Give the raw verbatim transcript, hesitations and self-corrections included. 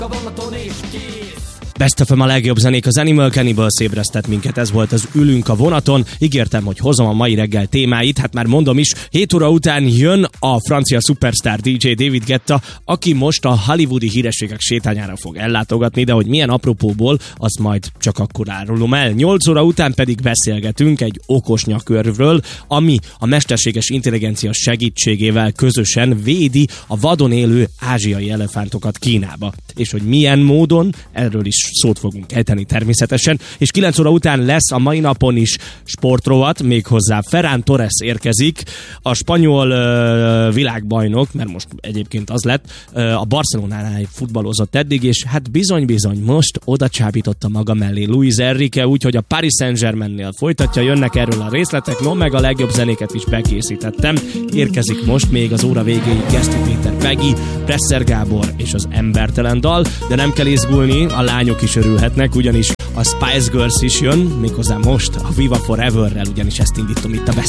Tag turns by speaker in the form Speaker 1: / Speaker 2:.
Speaker 1: a vonaton és kész.
Speaker 2: Best of a legjobb zenék, az Animal Cannibals ébresztett minket, ez volt az Ülünk a vonaton. Ígértem, hogy hozom a mai reggel témáit, hát már mondom is, hét óra után jön a francia szupersztár dé dzsé David Guetta, aki most a hollywoodi hírességek sétányára fog ellátogatni, de hogy milyen apropóból, azt majd csak akkor árulom el. nyolc óra után pedig beszélgetünk egy okos nyakörvről, ami a mesterséges intelligencia segítségével közösen védi a vadon élő ázsiai elefántokat Kínába. És hogy milyen módon, erről is szót fogunk ejteni természetesen, és kilenc óra után lesz a mai napon is sportrovat, méghozzá Ferran Torres érkezik, a spanyol uh, világbajnok, mert most egyébként az lett, uh, a Barcelonánál futballozott eddig, és hát bizony-bizony most oda csábította maga mellé Luis Enrique, úgyhogy a Paris Saint-Germainnél folytatja, jönnek erről a részletek, no meg a legjobb zenéket is bekészítettem. Érkezik most még az óra végéig Geszti Péter, Peggy, Presser Gábor és az Embertelen dal, de nem kell izgulni, a lányok is örülhetnek, ugyanis a Spice Girls is jön, méghozzá most a Viva Foreverrel, ugyanis ezt indítom itt a Best